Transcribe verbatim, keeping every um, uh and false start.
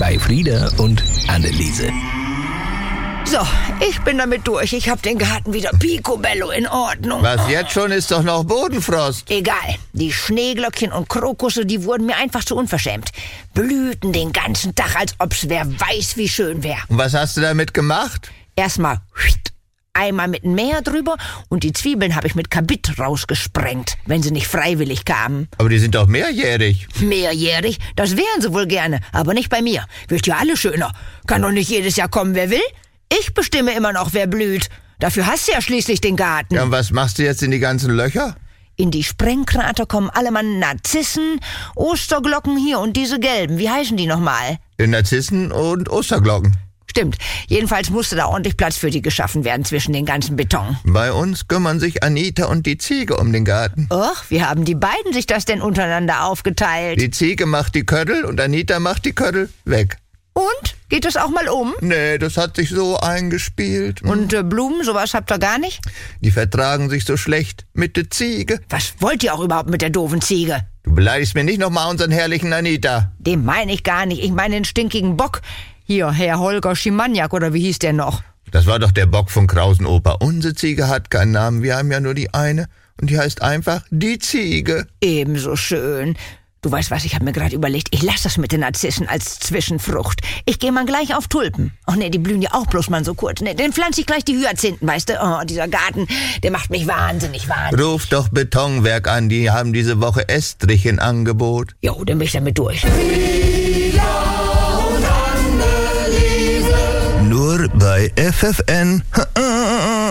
bei Frieda und Anneliese. So, ich bin damit durch. Ich hab den Garten wieder picobello in Ordnung. Was jetzt schon, ist doch noch Bodenfrost. Egal, die Schneeglöckchen und Krokusse, die wurden mir einfach zu unverschämt. Blühten den ganzen Tag, als ob's wer weiß, wie schön wär. Und was hast du damit gemacht? Erstmal einmal mit dem Mäher drüber und die Zwiebeln habe ich mit Kabit rausgesprengt, wenn sie nicht freiwillig kamen. Aber die sind doch mehrjährig. Mehrjährig? Das wären sie wohl gerne, aber nicht bei mir. Wird ja alle schöner. Kann doch nicht jedes Jahr kommen, wer will. Ich bestimme immer noch, wer blüht. Dafür hast du ja schließlich den Garten. Ja, und was machst du jetzt in die ganzen Löcher? In die Sprengkrater kommen alle Mann Narzissen, Osterglocken hier und diese gelben. Wie heißen die nochmal? Narzissen und Osterglocken. Stimmt. Jedenfalls musste da ordentlich Platz für die geschaffen werden zwischen den ganzen Beton. Bei uns kümmern sich Anita und die Ziege um den Garten. Och, wie haben die beiden sich das denn untereinander aufgeteilt? Die Ziege macht die Köttel und Anita macht die Köttel weg. Und? Geht das auch mal um? Nee, das hat sich so eingespielt. Und äh, Blumen, sowas habt ihr gar nicht? Die vertragen sich so schlecht mit der Ziege. Was wollt ihr auch überhaupt mit der doofen Ziege? Du beleidigst mir nicht nochmal unseren herrlichen Anita. Den meine ich gar nicht. Ich meine den stinkigen Bock. Hier, Herr Holger Schimaniak, oder wie hieß der noch? Das war doch der Bock von Krausenoper. Unsere Ziege hat keinen Namen. Wir haben ja nur die eine. Und die heißt einfach die Ziege. Ebenso schön. Du weißt was, ich habe mir gerade überlegt, ich lasse das mit den Narzissen als Zwischenfrucht. Ich gehe mal gleich auf Tulpen. Ach nee, die blühen ja auch bloß mal so kurz. Nee, dann pflanze ich gleich die Hyazinthen, weißt du? Oh, dieser Garten, der macht mich wahnsinnig, wahnsinnig. Ruf doch Betonwerk an, die haben diese Woche Estrich in Angebot. Jo, dann bin ich damit durch. Nur bei F F N.